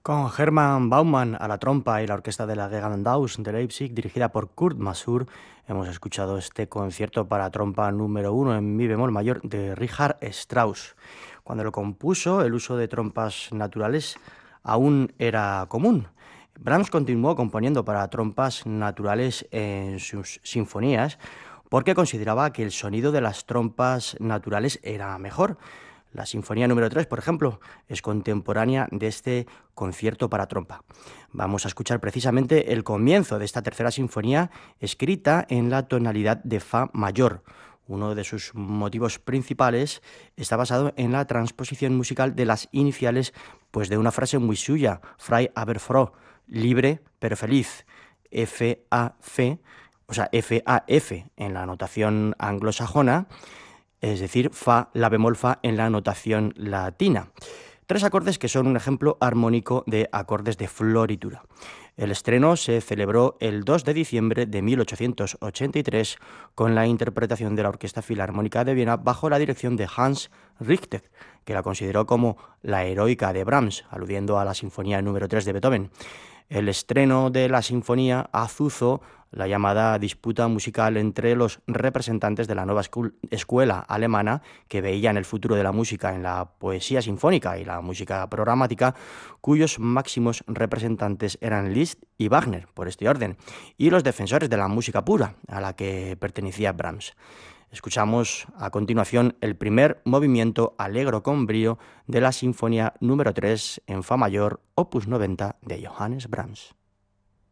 Con Hermann Baumann a la trompa y la orquesta de la Gewandhaus de Leipzig, dirigida por Kurt Masur, hemos escuchado este concierto para trompa número uno en mi bemol mayor de Richard Strauss. Cuando lo compuso, el uso de trompas naturales aún era común. Brahms continuó componiendo para trompas naturales en sus sinfonías porque consideraba que el sonido de las trompas naturales era mejor. La Sinfonía número 3, por ejemplo, es contemporánea de este concierto para trompa. Vamos a escuchar precisamente el comienzo de esta tercera sinfonía, escrita en la tonalidad de Fa mayor. Uno de sus motivos principales está basado en la transposición musical de las iniciales, pues de una frase muy suya, frei aber froh, libre pero feliz, F-A-F, o sea, F-A-F en la notación anglosajona, es decir, fa, la bemol fa en la notación latina. Tres acordes que son un ejemplo armónico de acordes de floritura. El estreno se celebró el 2 de diciembre de 1883 con la interpretación de la Orquesta Filarmónica de Viena bajo la dirección de Hans Richter, que la consideró como la heroica de Brahms, aludiendo a la Sinfonía número 3 de Beethoven. El estreno de la sinfonía azuzó la llamada disputa musical entre los representantes de la nueva escuela alemana, que veían el futuro de la música en la poesía sinfónica y la música programática, cuyos máximos representantes eran Liszt y Wagner, por este orden, y los defensores de la música pura, a la que pertenecía Brahms. Escuchamos a continuación el primer movimiento alegro con brío de la Sinfonía número 3 en Fa mayor, opus 90 de Johannes Brahms.